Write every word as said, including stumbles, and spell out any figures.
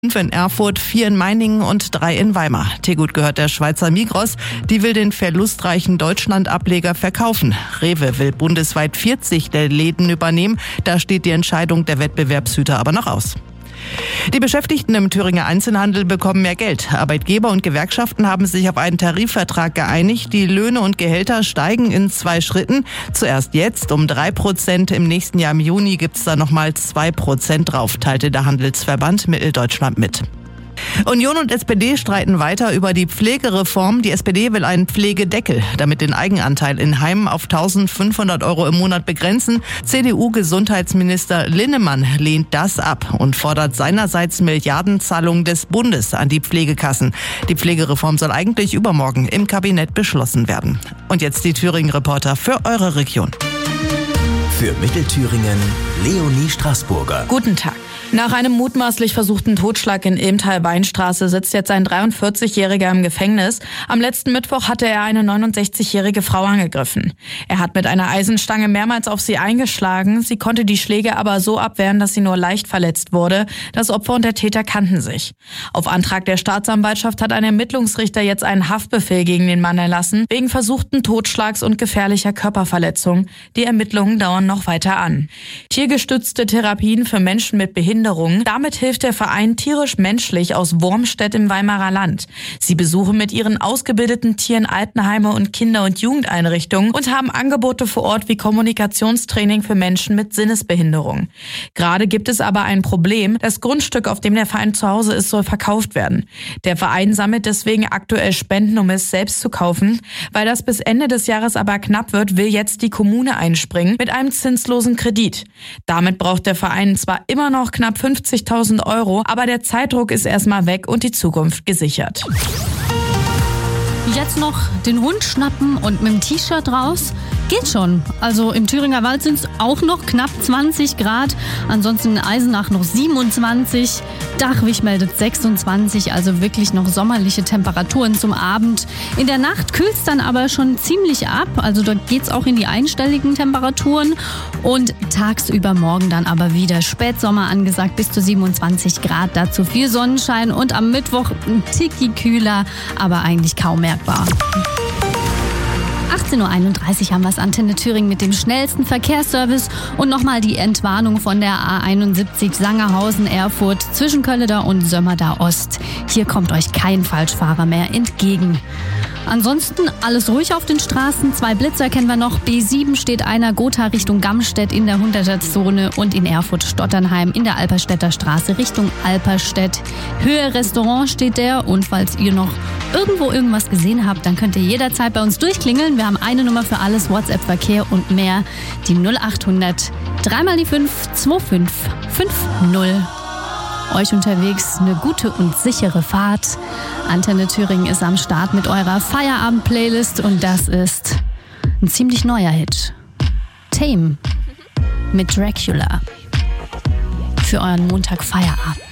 Fünf in Erfurt, vier in Meiningen und drei in Weimar. Tegut gehört der Schweizer Migros. Die will den verlustreichen Deutschland-Ableger verkaufen. Rewe will bundesweit vierzig der Läden übernehmen. Da steht die Entscheidung der Wettbewerbshüter aber noch aus. Die Beschäftigten im Thüringer Einzelhandel bekommen mehr Geld. Arbeitgeber und Gewerkschaften haben sich auf einen Tarifvertrag geeinigt. Die Löhne und Gehälter steigen in zwei Schritten. Zuerst jetzt um drei Prozent. Im nächsten Jahr im Juni gibt es da nochmal zwei Prozent drauf, teilte der Handelsverband Mitteldeutschland mit. Union und S P D streiten weiter über die Pflegereform. Die S P D will einen Pflegedeckel, damit den Eigenanteil in Heimen auf eintausendfünfhundert Euro im Monat begrenzen. C D U-Gesundheitsminister Linnemann lehnt das ab und fordert seinerseits Milliardenzahlungen des Bundes an die Pflegekassen. Die Pflegereform soll eigentlich übermorgen im Kabinett beschlossen werden. Und jetzt die Thüringen-Reporter für eure Region. Für Mittelthüringen Leonie Straßburger. Guten Tag. Nach einem mutmaßlich versuchten Totschlag in Ilmtal-Weinstraße sitzt jetzt ein dreiundvierzigjähriger im Gefängnis. Am letzten Mittwoch hatte er eine neunundsechzigjährige Frau angegriffen. Er hat mit einer Eisenstange mehrmals auf sie eingeschlagen. Sie konnte die Schläge aber so abwehren, dass sie nur leicht verletzt wurde. Das Opfer und der Täter kannten sich. Auf Antrag der Staatsanwaltschaft hat ein Ermittlungsrichter jetzt einen Haftbefehl gegen den Mann erlassen, wegen versuchten Totschlags und gefährlicher Körperverletzung. Die Ermittlungen dauern noch weiter an. Tiergestützte Therapien für Menschen mit Behinderung. Damit hilft der Verein Tierisch-Menschlich aus Wormstedt im Weimarer Land. Sie besuchen mit ihren ausgebildeten Tieren Altenheime und Kinder- und Jugendeinrichtungen und haben Angebote vor Ort wie Kommunikationstraining für Menschen mit Sinnesbehinderung. Gerade gibt es aber ein Problem. Das Grundstück, auf dem der Verein zu Hause ist, soll verkauft werden. Der Verein sammelt deswegen aktuell Spenden, um es selbst zu kaufen. Weil das bis Ende des Jahres aber knapp wird, will jetzt die Kommune einspringen mit einem zinslosen Kredit. Damit braucht der Verein zwar immer noch knapp fünfzigtausend Euro, aber der Zeitdruck ist erstmal weg und die Zukunft gesichert. Jetzt noch den Hund schnappen und mit dem T-Shirt raus? Geht schon. Also im Thüringer Wald sind es auch noch knapp zwanzig Grad. Ansonsten in Eisenach noch siebenundzwanzig. Dachwig meldet sechsundzwanzig, also wirklich noch sommerliche Temperaturen zum Abend. In der Nacht kühlt es dann aber schon ziemlich ab. Also dort geht es auch in die einstelligen Temperaturen. Und tagsüber morgen dann aber wieder Spätsommer angesagt, bis zu siebenundzwanzig Grad. Dazu viel Sonnenschein und am Mittwoch ein Ticki kühler, aber eigentlich kaum merkbar. achtzehn Uhr einunddreißig haben wir es, Antenne Thüringen mit dem schnellsten Verkehrsservice und nochmal die Entwarnung von der A einundsiebzig Sangerhausen-Erfurt zwischen Kölleder und Sömmerda Ost. Hier kommt euch kein Falschfahrer mehr entgegen. Ansonsten alles ruhig auf den Straßen. Zwei Blitzer kennen wir noch. B sieben steht einer Gotha Richtung Gamstedt in der hunderter-Zone und in Erfurt-Stotternheim in der Alperstädter Straße Richtung Alperstedt. Höhe Restaurant steht der und falls ihr noch irgendwo irgendwas gesehen habt, dann könnt ihr jederzeit bei uns durchklingeln. Wir haben eine Nummer für alles, WhatsApp-Verkehr und mehr. Die null achthundert drei mal die fünf zwei fünf fünf null. Euch unterwegs eine gute und sichere Fahrt. Antenne Thüringen ist am Start mit eurer Feierabend-Playlist und das ist ein ziemlich neuer Hit. Tame mit Dracula für euren Montag Feierabend.